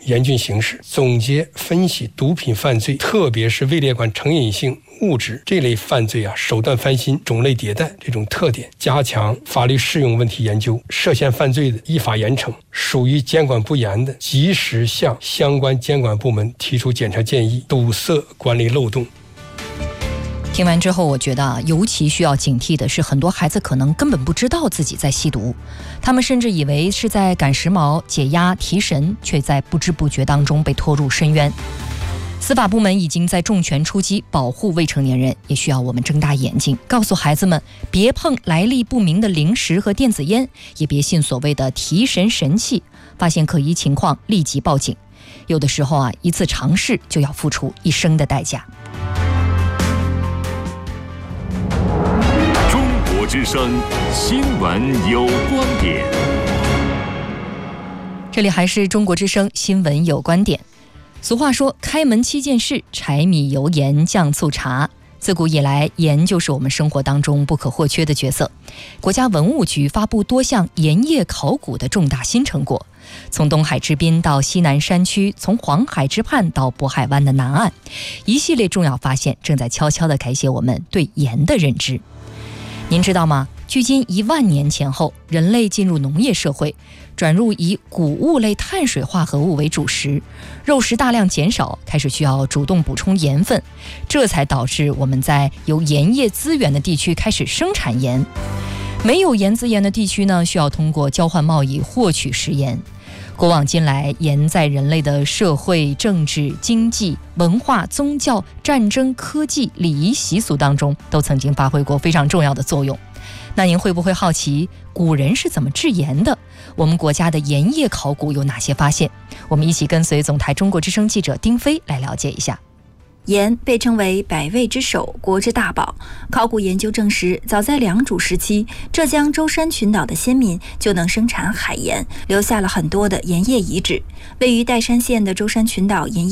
严峻形势，总结分析毒品犯罪，特别是位列管成瘾性物质这类犯罪手段翻新、种类迭代这种特点，加强法律适用问题研究，涉嫌犯罪的依法严惩，属于监管不严的，及时向相关监管部门提出检查建议，堵塞管理漏洞。 听完之后，我觉得尤其需要警惕的是，很多孩子可能根本不知道自己在吸毒，他们甚至以为是在赶时髦、解压、提神，却在不知不觉当中被拖入深渊。司法部门已经在重拳出击保护未成年人，也需要我们睁大眼睛，告诉孩子们别碰来历不明的零食和电子烟，也别信所谓的提神神器，发现可疑情况立即报警。有的时候一次尝试就要付出一生的代价。 中国之声新闻有观点， 这里还是中国之声新闻有观点。俗话说，开门七件事，柴米油盐酱醋茶。自古以来，盐就是我们生活当中不可或缺的角色。国家文物局发布多项盐业考古的重大新成果，从东海之滨到西南山区，从黄海之畔到渤海湾的南岸，一系列重要发现正在悄悄地改写我们对盐的认知。您知道吗？距今1万年前后，人类进入农业社会，转入以谷物类碳水化合物为主食，肉食大量减少，开始需要主动补充盐分，这才导致我们在有盐业资源的地区开始生产盐。没有盐资源的地区呢，需要通过交换贸易获取食盐。古往今来，盐在人类的社会、政治、经济、文化、宗教、战争、科技、礼仪习俗当中都曾经发挥过非常重要的作用。那您会不会好奇古人是怎么制盐的？我们国家的盐业考古有哪些发现？我们一起跟随总台中国之声记者丁飞来了解一下。 盐被称为百味之首，国之大宝。考古研究证实，早在良渚时期，浙江舟山群岛的先民就能生产海盐，留下了很多的盐业遗址。位于岱山县的舟山群岛盐业